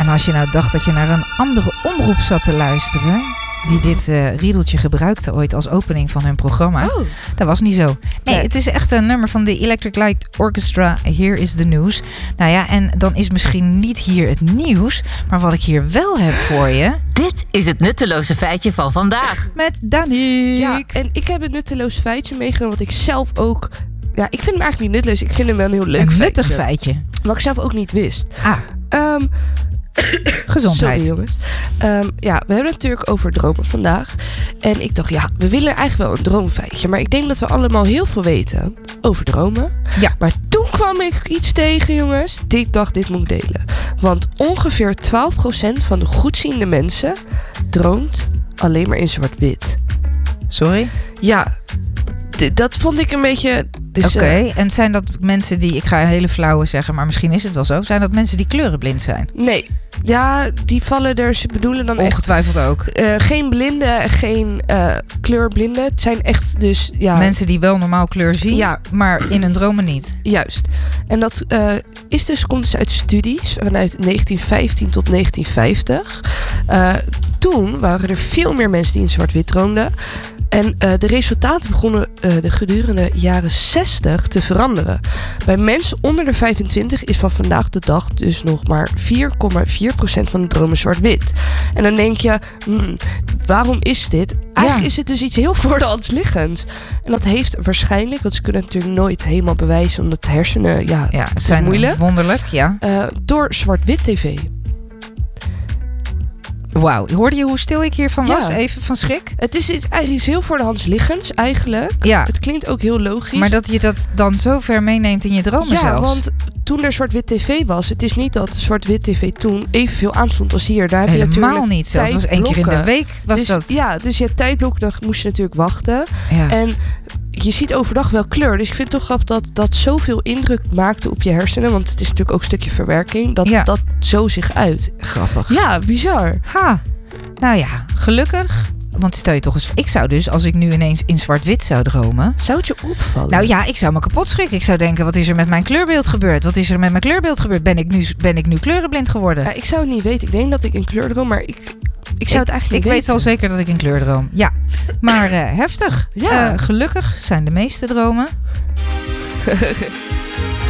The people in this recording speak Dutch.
En als je nou dacht dat je naar een andere omroep zat te luisteren, die dit riedeltje gebruikte ooit als opening van hun programma. Dat was niet zo. Nee, het is echt een nummer van de Electric Light Orchestra. Here is the news. Nou ja, en dan is misschien niet hier het nieuws, maar wat ik hier wel heb voor je. Dit is het nutteloze feitje van vandaag. Met Daniek. Ja, en ik heb het nutteloze feitje meegenomen, wat ik zelf ook... Ja, ik vind hem eigenlijk niet nutteloos. Ik vind hem wel een heel leuk een feitje. nuttig feitje. Wat ik zelf ook niet wist. Gezondheid. Sorry jongens. We hebben het natuurlijk over dromen vandaag. En ik dacht, we willen eigenlijk wel een droomfeitje. Maar ik denk dat we allemaal heel veel weten over dromen. Ja. Maar toen kwam ik iets tegen, jongens. Ik dacht, dit moet ik delen. Want ongeveer 12% van de goedziende mensen droomt alleen maar in zwart-wit. Sorry? Ja, dat vond ik een beetje... Dus, Oké, en zijn dat mensen die... Ik ga een hele flauwe zeggen, maar misschien is het wel zo. Zijn dat mensen die kleurenblind zijn? Nee. Ja, die vallen er... Ze bedoelen dan ongetwijfeld ook. Geen blinden, geen kleurblinden. Het zijn echt dus... Ja, mensen die wel normaal kleur zien, maar in hun dromen niet. Juist. En dat komt dus uit studies vanuit 1915 tot 1950. Toen waren er veel meer mensen die in zwart-wit droomden. En de resultaten begonnen de gedurende jaren 60 te veranderen. Bij mensen onder de 25 is van vandaag de dag dus nog maar 4,4% van de dromen zwart-wit. En dan denk je, waarom is dit? Eigenlijk is het dus iets heel voor de hand liggends. En dat heeft waarschijnlijk, want ze kunnen het natuurlijk nooit helemaal bewijzen, omdat de hersenen, het zijn moeilijk. Wonderlijk, door zwart-wit tv. Wauw, hoorde je hoe stil ik hiervan was? Even van schrik? Het is eigenlijk iets heel voor de hand liggends eigenlijk. Ja. Het klinkt ook heel logisch. Maar dat je dat dan zo ver meeneemt in je dromen zelfs. Ja, want toen er zwart-wit tv was, het is niet dat zwart-wit tv toen evenveel aanstond als hier. Daar heb je natuurlijk helemaal niet. Zelfs was 1 keer in de week was dat. Ja, dus je hebt tijdblokken, dan moest je natuurlijk wachten. Ja. En je ziet overdag wel kleur. Dus ik vind het toch grappig dat zoveel indruk maakte op je hersenen. Want het is natuurlijk ook een stukje verwerking. Dat zo zich uit. Grappig. Ja, bizar. Ha. Nou ja, gelukkig. Want stel je toch eens... Ik zou dus, als ik nu ineens in zwart-wit zou dromen... Zou het je opvallen? Nou ja, ik zou me kapot schrikken. Ik zou denken, wat is er met mijn kleurbeeld gebeurd? Wat is er met mijn kleurbeeld gebeurd? Ben ik nu kleurenblind geworden? Ja, ik zou het niet weten. Ik denk dat ik in kleur droom, maar ik zou het eigenlijk niet weten. Ik weet wel zeker dat ik in kleur droom. Ja, maar heftig. Ja. Gelukkig zijn de meeste dromen...